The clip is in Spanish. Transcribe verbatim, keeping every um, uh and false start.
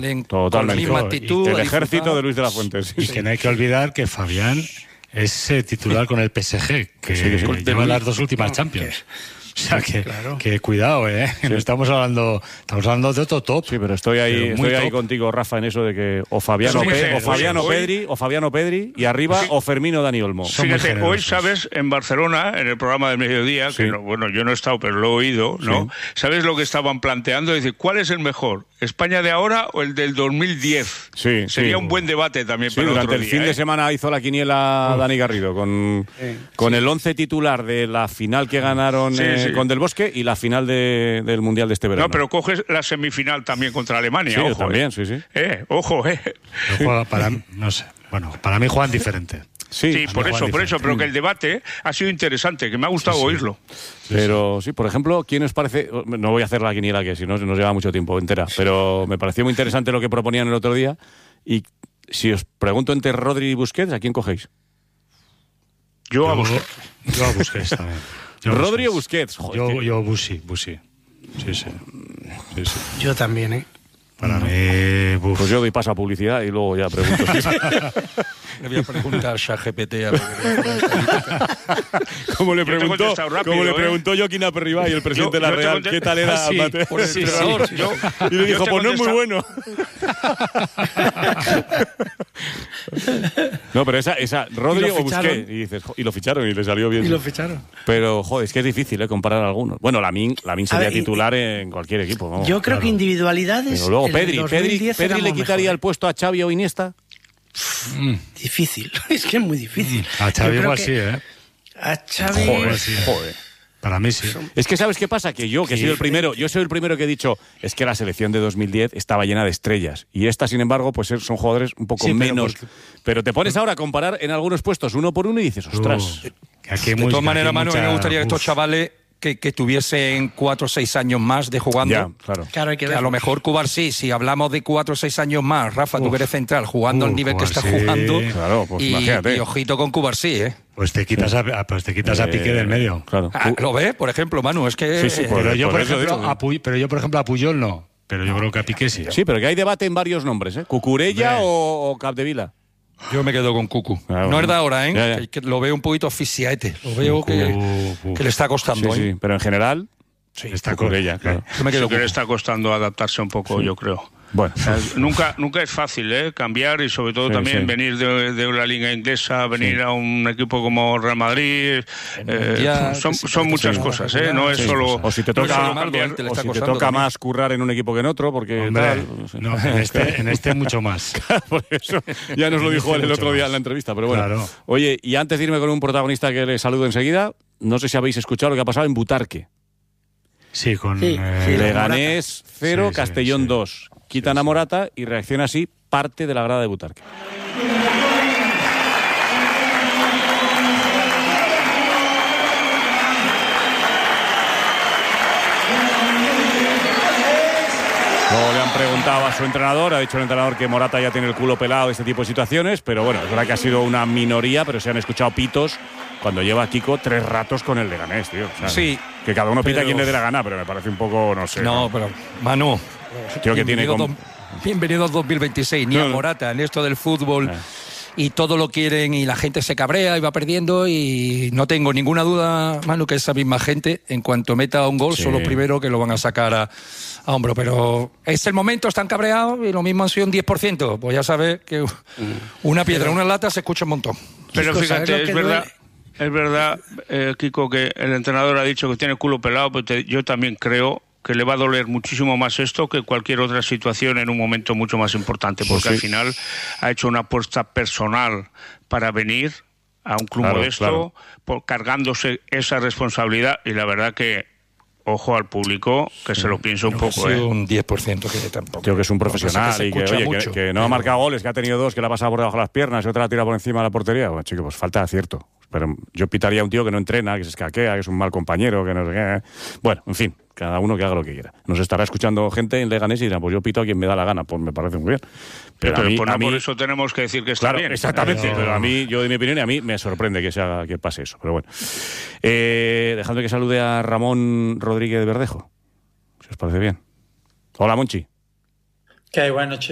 vienen totalmente. con la misma actitud. El ejército de Luis de la Fuente. Sí, y sí. que no hay que olvidar que Fabián es eh, titular con el P S G, que, sí, sí. que lleva las dos últimas no, Champions. O sea, que, claro. que cuidado, ¿eh? Sí. No estamos hablando estamos hablando de otro top. Sí, pero estoy ahí pero estoy ahí contigo, Rafa, en eso de que o Fabiano, Pe generoso, o Fabiano hoy, Pedri o Fabiano Pedri y arriba sí. o Fermino Dani Olmo. Fíjate, hoy, sabes, en Barcelona, en el programa del mediodía, sí. que no, bueno, yo no he estado, pero lo he oído, ¿no? Sí. ¿Sabes lo que estaban planteando? Dice, ¿cuál es el mejor? ¿España de ahora o el del dos mil diez? Sí, Sería sí. un buen debate también sí, para durante otro el día, fin ¿eh? de semana hizo la quiniela uh. Dani Garrido con, sí. con sí. el once titular de la final que ganaron sí, eh, sí. con Del Bosque y la final de, del Mundial de este verano. No, pero coges la semifinal también contra Alemania. Sí, ojo, también, eh. sí, sí. Eh, ojo, eh. Juega para, no sé, bueno, para mí juegan diferente. Sí, sí por eso, por eso, pero que el debate ha sido interesante, que me ha gustado sí, sí. oírlo. Sí, pero sí, por ejemplo, ¿quién os parece? No voy a hacer la quiniela, que si no nos lleva mucho tiempo entera, pero me pareció muy interesante lo que proponían el otro día. Y si os pregunto entre Rodri y Busquets, ¿a quién cogéis? Yo a Busquets. Yo a Busquets también. Yo Rodri o Busquets. Joder, yo, yo Busi, Busi. Sí, sí. sí, sí. Yo también, ¿eh? Para no. mí... Buf. Pues yo doy paso a publicidad y luego ya pregunto. Le voy a preguntar a ChatGPT a ver Como le preguntó, rápido, como le ¿eh? preguntó Joaquín Aperribay, el presidente yo, de la Real, ¿qué tal era sí, Mateo? Por el sí, sí, yo, y le dijo, pues no es muy bueno. No, pero esa, esa Rodri o Busquets, y dices, y lo ficharon y le salió bien. Y lo ficharon. Pero, joder, es que es difícil ¿eh? comparar a algunos. Bueno, Lamin, Lamin sería ver, titular en cualquier equipo. Vamos, yo creo claro. que individualidades. Pero luego Pedri, Pedri, Pedri le quitaría mejor. el puesto a Xavi o Iniesta. Mm. Difícil, es que es muy difícil. A Xavi igual sí, ¿eh? A Xavi... Joder, sí, joder. Para mí sí. Es que ¿sabes qué pasa? Que yo, que he sido el primero, yo soy el primero que he dicho, es que la selección de dos mil diez estaba llena de estrellas. Y esta, sin embargo, pues son jugadores un poco sí, menos. Pero, porque... pero te pones ahora a comparar en algunos puestos uno por uno y dices, ostras. Uh, aquí de todas maneras, Manu, mucha... me gustaría que estos chavales que, que tuviesen cuatro o seis años más de jugando. Ya, claro. claro hay que, que a lo mejor Cubar sí, si hablamos de cuatro o seis años más, Rafa, Uf. tú que eres central, jugando uh, al nivel Cubar, que estás sí. jugando. Claro, pues y, imagínate. Y ojito con Cubar sí, ¿eh? Pues te quitas a, pues te quitas eh, a Piqué del medio. Claro. Ah, ¿lo ves? Por ejemplo, Manu, es que... Sí, sí, por, pero, yo, por, por ejemplo, digo, a Puy, pero yo, por ejemplo, a Puyol no. Pero yo creo que a Piqué sí. Sí, pero que hay debate en varios nombres, ¿eh? Cucurella o, o Capdevila. Yo me quedo con Cucu. Ah, bueno. No es de ahora, ¿eh? Ya, ya. Que, que lo veo un poquito asfixiaete. Lo veo Cucu, que, que le está costando, sí, ¿eh? sí, pero en general... Sí, está Cucurella, claro. Yo me quedo sí que le está costando adaptarse un poco, sí. yo creo. Bueno, o sea, nunca, nunca es fácil ¿eh? cambiar y sobre todo sí, también sí. venir de, de la liga inglesa, venir sí. a un equipo como Real Madrid, eh, ya, son, son muchas sí, cosas, ¿eh? no es sí, solo o si te toca, no cambiar, te o si te toca más currar en un equipo que en otro, porque Hombre, tal, no, en este, en este mucho más. Por eso ya nos lo dijo él el otro día más. en la entrevista, pero bueno. Claro. Oye, y antes de irme con un protagonista que le saludo enseguida, no sé si habéis escuchado lo que ha pasado en Butarque. Sí, con sí, eh, sí, Leganés cero, sí, Castellón sí, sí. dos. Quitan sí, a Morata y reacciona así parte de la grada de Butarque. Luego le han preguntado a su entrenador, ha dicho el entrenador que Morata ya tiene el culo pelado de este tipo de situaciones, pero bueno, es verdad que ha sido una minoría, pero se han escuchado pitos cuando lleva a Kiko tres ratos con el Leganés, tío. O sea, sí. Que cada uno pita pero... a quien le dé la gana, pero me parece un poco, no sé. No, ¿no? pero, Manu, tío, que tiene bienvenido, com... bienvenido dos mil veintiséis, ni no, a Morata, en esto del fútbol... Eh. Y todo lo quieren y la gente se cabrea y va perdiendo y no tengo ninguna duda, Manu, que esa misma gente, en cuanto meta un gol, sí. son los primeros que lo van a sacar a, a hombro. Pero es el momento, están cabreados y lo mismo han sido un diez por ciento. Pues ya sabes que una piedra, una lata se escucha un montón. Pero fíjate, es verdad, es verdad, eh, Kiko, que el entrenador ha dicho que tiene el culo pelado, pero te, yo también creo que le va a doler muchísimo más esto que cualquier otra situación en un momento mucho más importante, porque pues sí. al final ha hecho una apuesta personal para venir a un club claro, modesto, claro. Por, cargándose esa responsabilidad, y la verdad que ojo al público, que sí. se lo piense un no, poco. ¿eh? Un diez por ciento que tampoco. Creo que es un profesional que y que, oye, que, que no pero... ha marcado goles, que ha tenido dos, que la ha pasado por debajo de las piernas y otra la tira por encima de la portería. Bueno, chico, pues falta de acierto. Pero yo pitaría a un tío que no entrena, que se escaquea, que es un mal compañero, que no sé qué. Bueno, en fin, cada uno que haga lo que quiera. Nos estará escuchando gente en Leganés y dirá, pues yo pito a quien me da la gana. Pues me parece muy bien. Pero, pero a mí, por, a mí, por eso tenemos que decir que está claro, bien. Exactamente, pero... pero a mí, yo de mi opinión, y a mí me sorprende que, se haga, que pase eso. Pero bueno. Eh, dejadme que salude a Ramón Rodríguez de Verdejo. Si os parece bien. Hola, Monchi. ¿Qué hay? Buenas noches.